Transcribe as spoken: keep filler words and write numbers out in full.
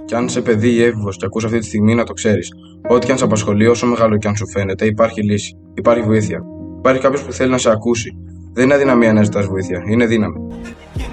Κι αν είσαι παιδί ή έφηβος και ακούς αυτή τη στιγμή, να το ξέρεις. Ό,τι και αν σε απασχολεί, όσο μεγάλο και αν σου φαίνεται, υπάρχει λύση. Υπάρχει βοήθεια. Υπάρχει κάποιος που θέλει να σε ακούσει. Δεν είναι αδυναμία να ζητάς βοήθεια, είναι δύναμη.